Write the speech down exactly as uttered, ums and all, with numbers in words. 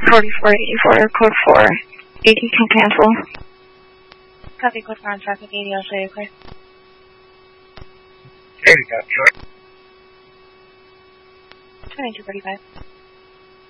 forty-four eighty-four, code four. eighty can cancel. Copy, code four on traffic, eighty, I'll show you clear. eighty got short. twenty-two forty-five.